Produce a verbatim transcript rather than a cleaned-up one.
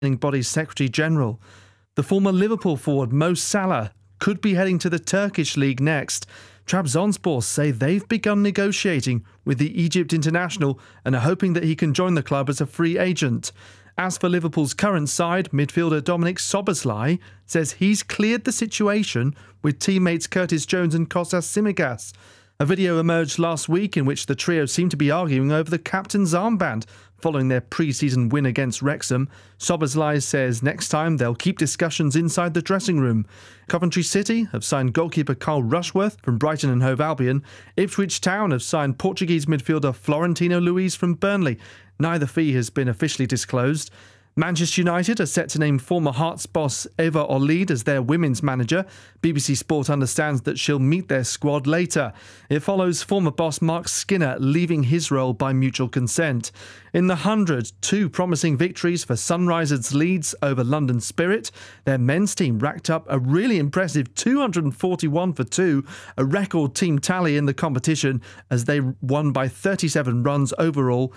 body's Secretary-General. The former Liverpool forward Mo Salah could be heading to the Turkish league next. Trabzonspor say they've begun negotiating with the Egypt international and are hoping that he can join the club as a free agent. As for Liverpool's current side, midfielder Dominic Szoboszlai says he's cleared the situation with teammates Curtis Jones and Kostas Tsimikas. A video emerged last week in which the trio seemed to be arguing over the captain's armband following their pre-season win against Wrexham. Szoboszlai says next time they'll keep discussions inside the dressing room. Coventry City have signed goalkeeper Carl Rushworth from Brighton and Hove Albion. Ipswich Town have signed Portuguese midfielder Florentino Luiz from Burnley. Neither fee has been officially disclosed. Manchester United are set to name former Hearts boss Eva Olid as their women's manager. B B C Sport understands that she'll meet their squad later. It follows former boss Mark Skinner leaving his role by mutual consent. In the hundred, two promising victories for Sunrisers Leeds over London Spirit. Their men's team racked up a really impressive two hundred forty-one for two, a record team tally in the competition as they won by thirty-seven runs overall.